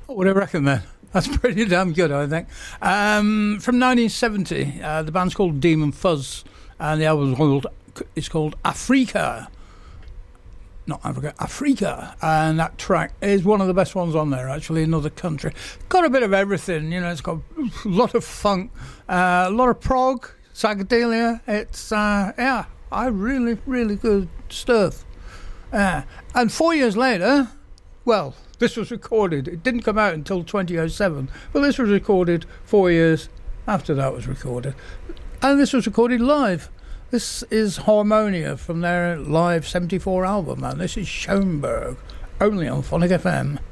What do you reckon then? That's pretty damn good, I think. From 1970, the band's called Demon Fuzz, and the album is called Africa. Not Africa, Africa. And that track is one of the best ones on there, actually, Another Country. Got a bit of everything, it's got a lot of funk, a lot of prog, psychedelia. It's, really, really good stuff. And 4 years later, well, this was recorded. It didn't come out until 2007, but this was recorded 4 years after that was recorded. And this was recorded live. This is Harmonia from their live 74 album, and this is Schoenberg, only on Phonic FM.